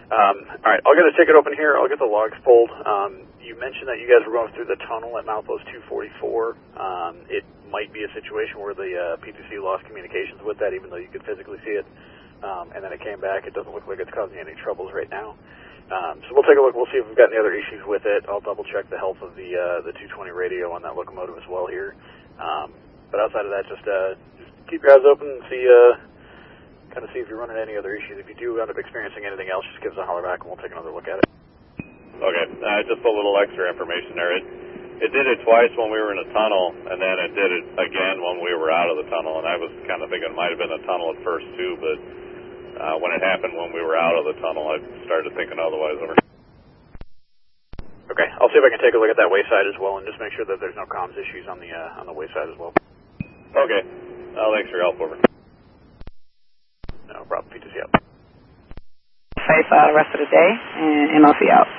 All right, I'll get a ticket open here. I'll get the logs pulled. You mentioned that you guys were going through the tunnel at Mouthpost 244. It might be a situation where the PTC lost communications with that, even though you could physically see it. And then it came back. It doesn't look like it's causing any troubles right now. So we'll take a look. We'll see if we've got any other issues with it. I'll double-check the health of the 220 radio on that locomotive as well here. But outside of that, just keep your eyes open and see if you're running any other issues. If you do end up experiencing anything else, just give us a holler back and we'll take another look at it. Okay, just a little extra information there. It did it twice when we were in a tunnel, and then it did it again when we were out of the tunnel, and I was kind of thinking it might have been a tunnel at first too, but when it happened when we were out of the tunnel, I started thinking otherwise. Over. Okay, I'll see if I can take a look at that wayside as well and just make sure that there's no comms issues on the wayside as well. Okay, thanks for your help. Over. No problem. PTC out. Safe rest of the day, and MLC out.